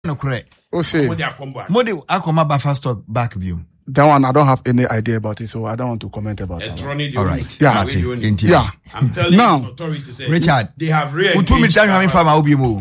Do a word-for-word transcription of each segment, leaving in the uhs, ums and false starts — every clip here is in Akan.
No correct. Oh, say. Modi akoma ba fast talk back view. That one, I don't have any idea about it, so I don't want to comment about it. All right. Yeah. Yeah. I'm telling now, you, authority say, Richard, they have real. Who told me that you having farmer obi mo?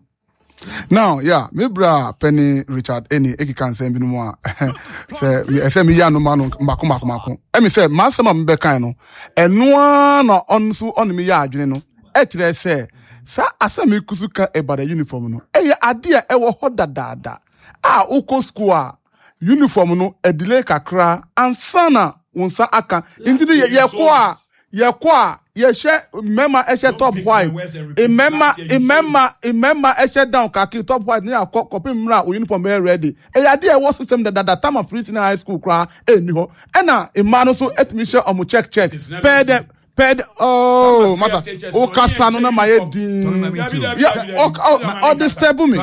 Now, yeah, me bra Penny Richard any eki kan say bi no mo say me say me ya no ma no mako mako mako. E me say ma sama me be kan no. Eno na on so on me ya adwene no. E kire say sa asami kusu kan e bada uniform no. E ye ade a e wo ho dadaada. Ah, uko school a uniform no e delay kakra ansana wonsa aka. Inti ye ko a ye ko a ye she member e she top white. E member e member e member e she down kaki top white ni akọ copy mra o uniform be ready. E ya de e wo system that that time of free senior high school kra e ni ho. E na e ma no so etimi she omo check check. Pay them Ped oh mata o kasa no na maye din yeah o disturb me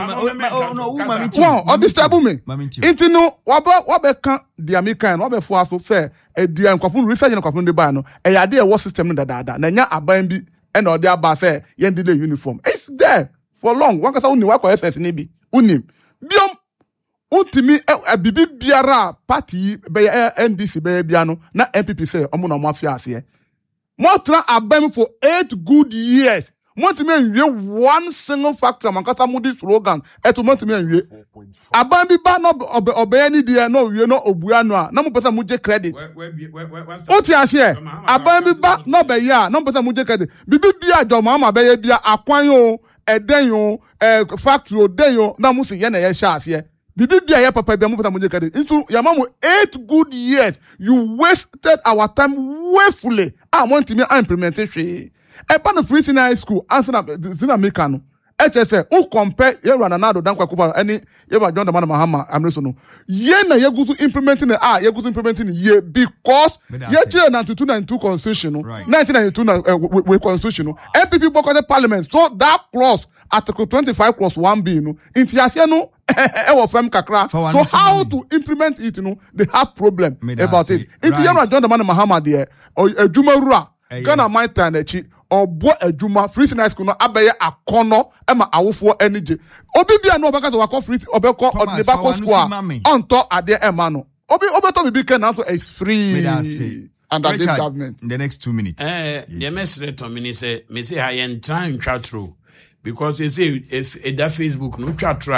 wow o disturb me inti no waba waba kan the American waba fo aso fe e dia nkwafun research na nkwafun de ba no e ya de e wo system no dadaada na nya aban bi e na o de aba se ye de uniform it's there for long one kasa uni wa kwa S S ni bi unim biom utimi e bibi biara party be N D C be bia no na N P P say omo na mo afia ase Motra abem for eight good years. Montime nwie one single factor mankasa mudi slogan. Eto montime nwie. Abam bi ba no obe ani de no wie no obua no a. Na mo pesa muje credit. Oti ase. Abam bi ba no be ya. Na mo pesa muje credit. Bibi bia jo mama be ya bia akwan yo, eden yo, eh factory ode yo. Na mo se ye na ye sha ase. Bibi bia ya papa bia mo pesa muje credit. Into ya mama eight good years. You wasted our time wastefully. I want to me implementation. E pa no free senior high school answer na senior make no. H S A who compare ye run anado dan kwakuba any ye ba John the man Mahama amreso no. Ye na ye go to implementing the ah ye go to implementing ye because ye change ninety-two ninety-two constitution no. nineteen ninety-two uh, we constitution no. N P P book the parliament so that clause article twenty-five clause one B no. Inti ase no e wo fam kakra. So how to implement it no they have problem about it. Inti ye run John the man Mahama there or ejuma rura Ghana my time echi obo ejuma free senior school no abeye akono e ma awofo enije obi bia no obaka to wako free obeko odeba school onto ade e ma no obi obeto bibi ken now so is free under Richard, this government in the next two minutes eh the message to me say me say I am trying chat through because you say it's a that Facebook no chat through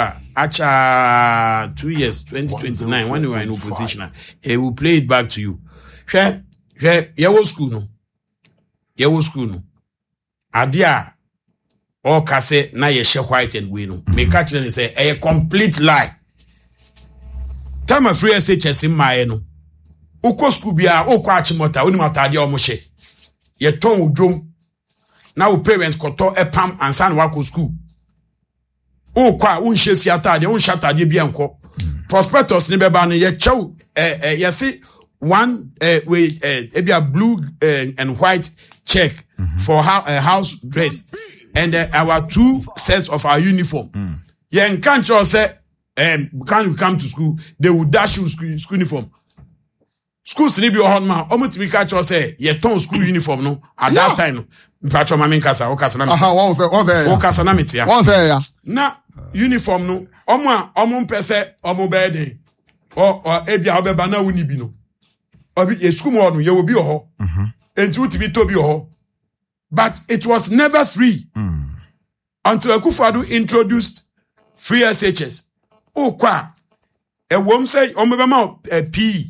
acha two years twenty twenty-nine when you are in opposition he will play it back to you she she your school no your school no adia o kase na ye she white and we no me catch them say a complete lie time free S H S in my no uko school bia uko achimota oni matade o mo she ye ton udwom na wo parents koto e pam ansan wako school uko a unhye fiatade unhye atade bia nko prospectus ni beba no ye chew eh eh ye see one uh, with uh, a blue uh, and white check mm-hmm. for how a uh, house dress and uh, our two sets of our uniform. Mm. Yeah, and can't you say um can you come to school? They will dash you school, school uniform. School sleep your hot man. Almost we catch you say yeah ton school uniform no at yeah. that time. No. In fact, my main casa, okasa na. Aha, one there, one there. Okasa na miti ya. One there ya. Na uniform no. Omo omo pese omo bede. O o ebia obeba na woni bi no. Obi ye school mo no ye will be ho. Mhm. Enti utibi to bi ho. But it was never free. Mm. Until Akufo-Addo introduced free S H S. Oh kwa. E wom say omebema a P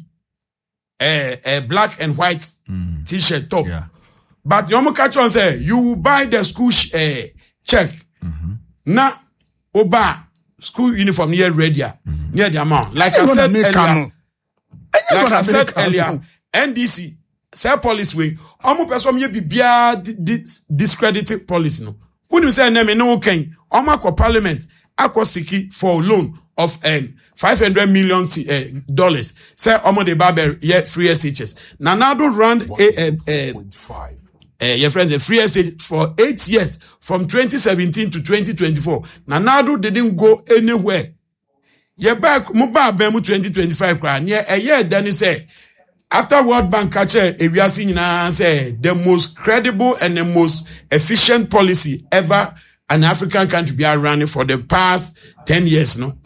a a black and white mm. t-shirt top. Yeah. But you catch on say you buy the school sh- uh, check. Mm-hmm. Na oba school uniform near ready mm-hmm. near the amount. Like I, I said earlier. Like I said earlier, N D C say police way. Omo person ye bibia discredited policy no. When you say name no ken, omo ko parliament akwa siki for loan of um, five hundred million uh, dollars. Say omo de barber yet free S H S. Nanado run a um, uh, uh, your friends the free S H S for eight years from twenty seventeen to twenty twenty-four. Nanado didn't go anywhere. Ye back mobile bemu twenty twenty-five kra near a year then say after World Bank catcher ewiase nyina say the most credible and the most efficient policy ever an African country be running for the past ten years no